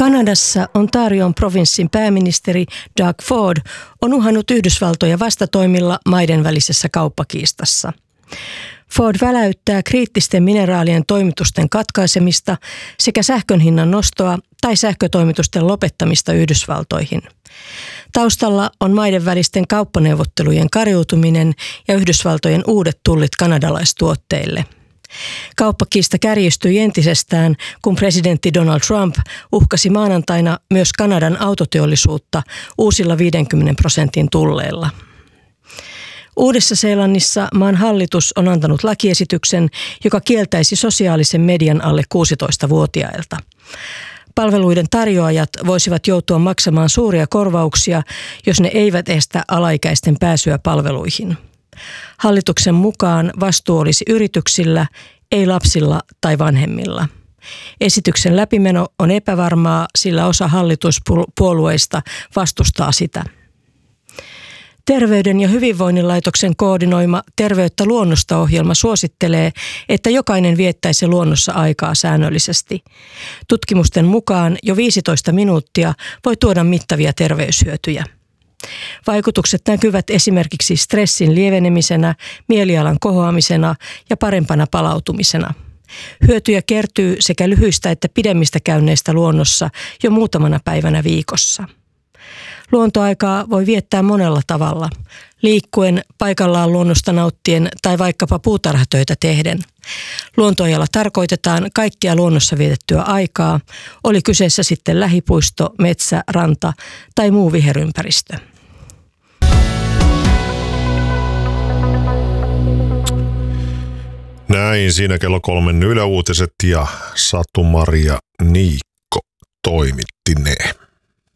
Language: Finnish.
Kanadassa Ontarion provinssin pääministeri Doug Ford on uhannut Yhdysvaltoja vastatoimilla maiden välisessä kauppakiistassa. Ford väläyttää kriittisten mineraalien toimitusten katkaisemista sekä sähkön hinnan nostoa tai sähkötoimitusten lopettamista Yhdysvaltoihin. Taustalla on maiden välisten kauppaneuvottelujen kariutuminen ja Yhdysvaltojen uudet tullit kanadalaistuotteille. Kauppakiista kärjistyi entisestään, kun presidentti Donald Trump uhkasi maanantaina myös Kanadan autoteollisuutta uusilla 50% tulleilla. Uudessa-Seelannissa maan hallitus on antanut lakiesityksen, joka kieltäisi sosiaalisen median alle 16-vuotiailta. Palveluiden tarjoajat voisivat joutua maksamaan suuria korvauksia, jos ne eivät estä alaikäisten pääsyä palveluihin. Hallituksen mukaan vastuu olisi yrityksillä, ei lapsilla tai vanhemmilla. Esityksen läpimeno on epävarmaa, sillä osa hallituspuolueista vastustaa sitä. Terveyden ja hyvinvoinnin laitoksen koordinoima Terveyttä luonnosta -ohjelma suosittelee, että jokainen viettäisi luonnossa aikaa säännöllisesti. Tutkimusten mukaan jo 15 minuuttia voi tuoda mittavia terveyshyötyjä. Vaikutukset näkyvät esimerkiksi stressin lievenemisenä, mielialan kohoamisena ja parempana palautumisena. Hyötyjä kertyy sekä lyhyistä että pidemmistä käynneistä luonnossa jo muutamana päivänä viikossa. Luontoaikaa voi viettää monella tavalla, liikkuen, paikallaan luonnosta nauttien tai vaikkapa puutarhatöitä tehden. Luontoajalla tarkoitetaan kaikkia luonnossa vietettyä aikaa, oli kyseessä sitten lähipuisto, metsä, ranta tai muu viherympäristö. Näin siinä kello 3 Yle Uutiset ja Satu-Maria Niikko toimitti ne.